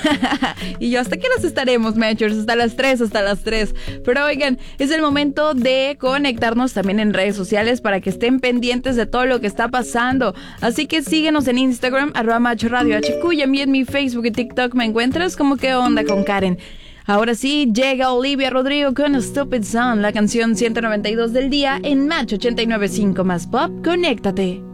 Y yo, ¿hasta qué las estaremos, Mechers? Hasta las 3. Pero oigan, es el momento de conectarnos también en redes sociales para que estén pendientes de todo lo que está pasando. Así que síguenos en Instagram, @MachoRadioHQ, y a mí en mi Facebook y TikTok me encuentras como ¿Qué onda con Karen? Ahora sí, llega Olivia Rodrigo con Stupid Sun, la canción 192 del día en Match 89.5 más Pop. Conéctate.